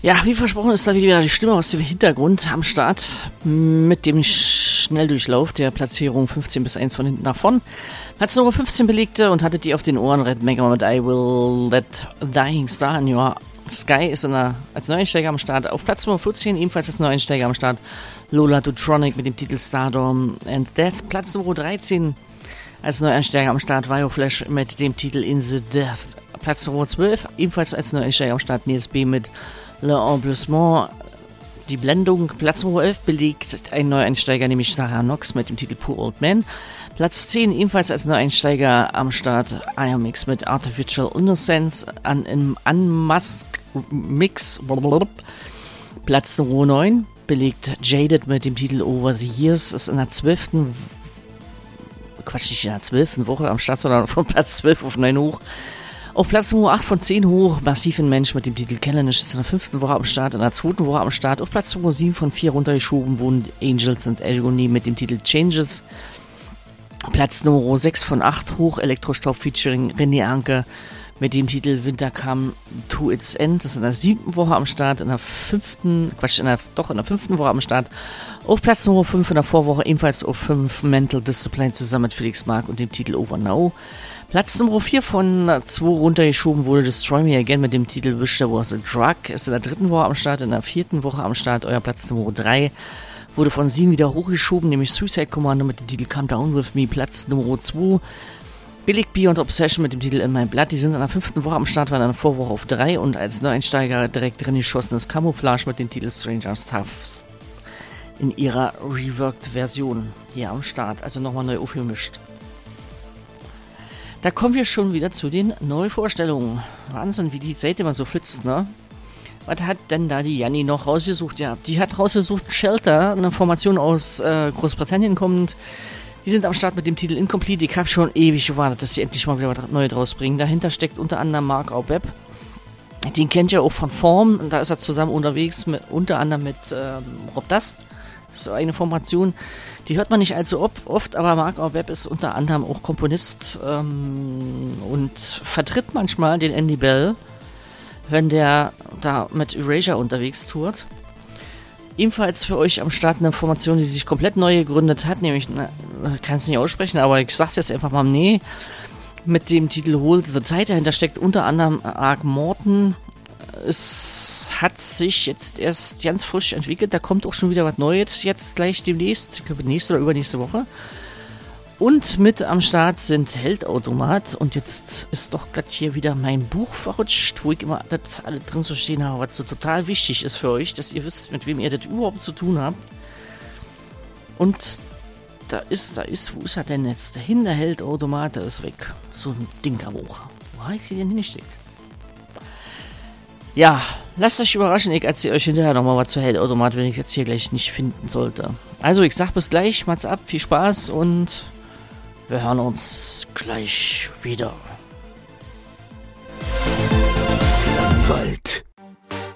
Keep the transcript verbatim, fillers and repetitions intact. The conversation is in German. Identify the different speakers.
Speaker 1: Ja, wie versprochen ist da wieder die Stimme aus dem Hintergrund am Start mit dem Schnelldurchlauf der Platzierung fünfzehn bis eins von hinten nach vorn. Platz Nummer fünfzehn belegte und hattet die auf den Ohren. Red Mega mit I Will Let Dying Star in Your Sky ist in der, als Neueinsteiger am Start. Auf Platz Nummer vierzehn ebenfalls als Neueinsteiger am Start Lola Dutronic mit dem Titel Stardom and Death. Platz Nummer dreizehn als Neueinsteiger am Start Vio Flash mit dem Titel In the Death. Platz Nummer zwölf ebenfalls als Neueinsteiger am Start Nils B mit Le Emplacement, die Blendung. Platz Nummer elf belegt ein Neueinsteiger, nämlich Sarah Knox mit dem Titel Poor Old Man. Platz zehn ebenfalls als Neueinsteiger am Start I A M X mit Artificial Innocence an, im Unmask Mix. Platz Nummer neun belegt Jaded mit dem Titel Over the Years, ist in der zwölften Quatsch, nicht in der zwölften Woche am Start, sondern von Platz zwölf auf neun hoch. Auf Platz Nummer acht von zehn hoch, Massiven Mensch mit dem Titel Callanish ist in der fünften Woche am Start, in der zweiten Woche am Start. Auf Platz Nummer sieben von vier runtergeschoben wurden Angels and Agony mit dem Titel Changes. Platz Nummer sechs von acht hoch, Elektrostaub featuring René Anke mit dem Titel Winter Come to Its End. Das ist in der siebten Woche am Start, in der fünften, Quatsch, in der, doch in der fünften Woche am Start. Auf Platz Nummer fünf in der Vorwoche, ebenfalls auf fünf, Mental Discipline zusammen mit Felix Mark und dem Titel Over Now. Platz Nummer vier von zwei runtergeschoben wurde Destroy Me Again mit dem Titel Wish There Was a Drug. Ist in der dritten Woche am Start, in der vierten Woche am Start. Euer Platz Nummer drei wurde von sieben wieder hochgeschoben, nämlich Suicide Commando mit dem Titel Calm Down With Me. Platz Nummer zwei belegt Beyond Obsession mit dem Titel In My Blood. Die sind in der fünften Woche am Start, waren in der Vorwoche auf drei und als Neueinsteiger direkt drin geschossen ist Camouflage mit dem Titel Stranger Stuff in ihrer Reworked-Version hier am Start. Also nochmal neu aufgemischt. Da kommen wir schon wieder zu den Neuvorstellungen. Wahnsinn, wie die Zeit immer so flitzt, ne? Was hat denn da die Janni noch rausgesucht? Ja, die hat rausgesucht Shelter, eine Formation aus äh, Großbritannien kommend. Die sind am Start mit dem Titel Incomplete. Ich habe schon ewig gewartet, dass sie endlich mal wieder was Neues rausbringen. Dahinter steckt unter anderem Mark Aubeb. Den kennt ihr auch von Form. Und da ist er zusammen unterwegs, mit, unter anderem mit ähm, Rob Dust. So eine Formation, die hört man nicht allzu oft, aber Mark Aubeb ist unter anderem auch Komponist ähm, und vertritt manchmal den Andy Bell, wenn der da mit Erasure unterwegs tourt. Ebenfalls für euch am Start eine Formation, die sich komplett neu gegründet hat, nämlich, ich kann es nicht aussprechen, aber ich sag's jetzt einfach mal, nee, mit dem Titel Hold the Tide. Dahinter steckt unter anderem Ark Morton. Es hat sich jetzt erst ganz frisch entwickelt, da kommt auch schon wieder was Neues, jetzt gleich demnächst, ich glaube nächste oder übernächste Woche. Und mit am Start sind Heldautomat und jetzt ist doch gerade hier wieder mein Buch verrutscht, wo ich immer das alle drin zu stehen habe, was so total wichtig ist für euch, dass ihr wisst, mit wem ihr das überhaupt zu tun habt. Und da ist, da ist, wo ist er denn jetzt? Dahinter Heldautomat, der ist weg. So ein Dinkerbuch. Wo habe ich sie denn hingesteckt? Ja, lasst euch überraschen, ich erzähle euch hinterher nochmal was zur Heldautomat, wenn ich jetzt hier gleich nicht finden sollte. Also, ich sag bis gleich, macht's ab, viel Spaß und wir hören uns gleich wieder.